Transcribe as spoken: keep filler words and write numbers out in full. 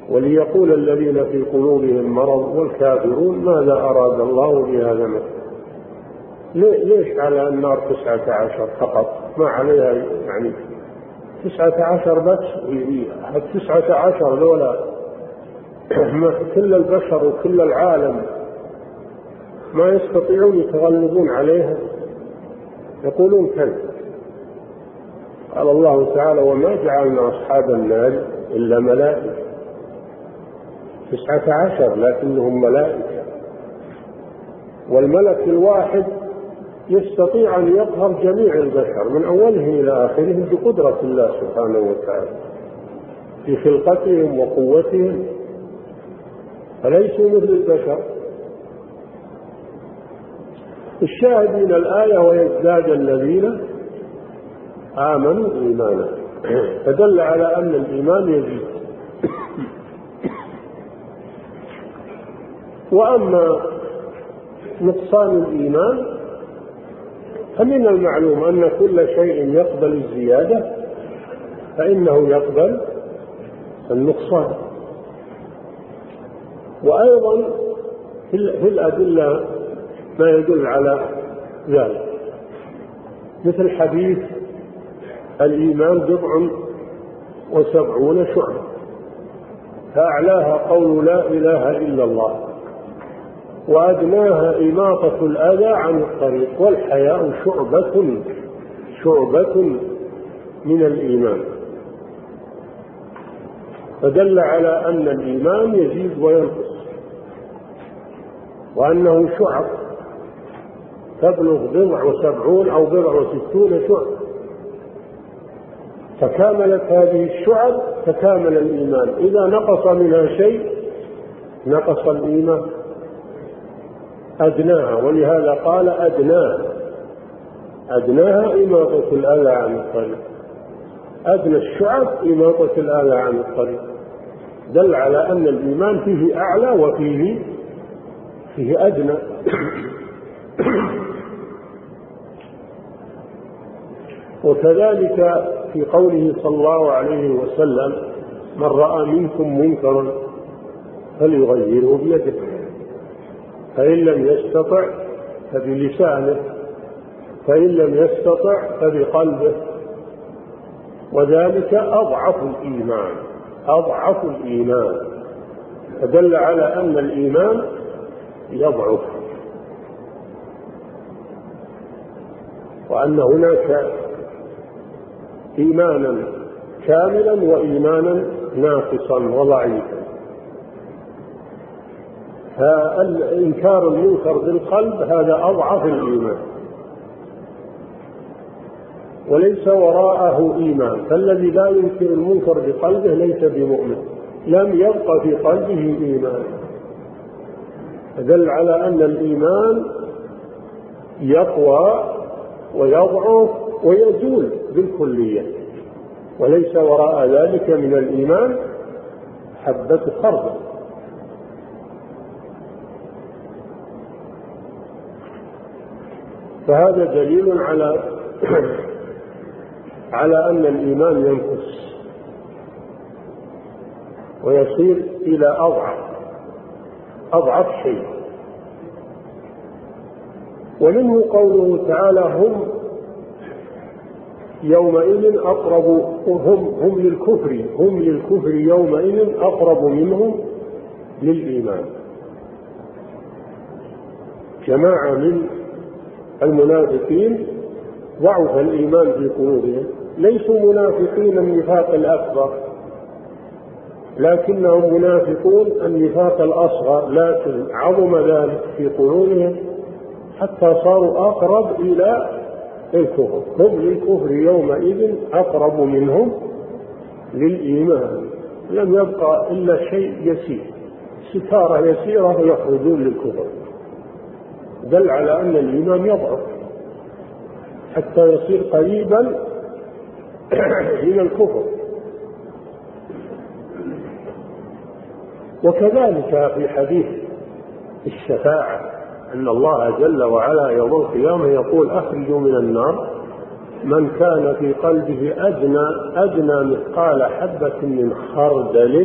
وليقول الذين في قلوبهم مرض والكافرون ماذا أراد الله بهذا مثلا. ليش على النار تسعة عشر فقط؟ ما عليها يعني تسعة عشر بس؟ التسعة عشر ذولا كل البشر وكل العالم ما يستطيعون يتغلبون عليها، يقولون كذب. قال الله تعالى: وما جعلنا أصحاب النار إلا ملائكة. تسعة عشر لكنهم ملائكة، والملك الواحد يستطيع أن يقهر جميع البشر من أوله إلى آخره بقدرة الله سبحانه وتعالى في خلقتهم وقوتهم، فليسوا مثل البشر. الشاهد من الآية: ويزداد الذين آمنوا إيمانا، فدل على أن الإيمان يزيد. وأما نقصان الإيمان فمن المعلوم أن كل شيء يقبل الزيادة فإنه يقبل النقصان. وأيضا في الأدلة ما يدل على ذلك، مثل حديث الإيمان بضع وسبعون شعبة، فأعلاها قول لا إله إلا الله، وأدناها إماطة الأذى عن الطريق، والحياء شعبة شعبة من الإيمان. فدل على أن الإيمان يزيد وينقص، وأنه شعب تبلغ بضع وسبعون أو بضع وستون شعب. تكاملت هذه الشعب تكامل الإيمان. إذا نقص منها شيء نقص الإيمان. أدناها، ولهذا قال أدناها أدناها إماطة الأذى عن الطريق. أدنى الشعب إماطة الأذى عن الطريق، دل على أن الإيمان فيه أعلى وفيه فيه أدنى. وكذلك في قوله صلى الله عليه وسلم: من رأى منكم منكرا فليغيره بيده، فإن لم يستطع فبلسانه، فإن لم يستطع فبقلبه، وذلك أضعف الإيمان أضعف الإيمان فدل على أن الإيمان يضعف، وأن هناك إيمانا كاملا وإيمانا ناقصا وضعيفا. فإنكار المنكر بالقلب هذا أضعف الإيمان، وليس وراءه إيمان. فالذي لا ينكر المنكر بقلبه ليس بمؤمن، لم يبق في قلبه إيمان. دل على أن الإيمان يقوى ويضعف ويزول بالكلية، وليس وراء ذلك من الإيمان حبة خردل. فهذا دليل على على أن الإيمان ينقص ويصير إلى أضعف أضعف شيء. ومنه قوله تعالى: هم يومئذ أقرب هم, هم للكفر هم للكفر يومئذ أقرب منهم للإيمان. جماعة من المنافقين ضعف الإيمان في قلوبهم، ليسوا منافقين النفاق الأكبر، لكنهم منافقون النفاق الأصغر، لكن عظم ذلك في قلوبهم حتى صاروا أقرب إلى الكفر. هم للكفر يومئذ أقرب منهم للإيمان، لم يبقى إلا شيء يسير، ستارة يسيرة يخرجون للكفر. دل على أن الإيمان يضعف حتى يصير قريبا من الكفر. وكذلك في حديث الشفاعة أن الله جل وعلا يوم القيامة يقول: أخرجوا من النار من كان في قلبه أدنى أدنى مثقال حبة من خردل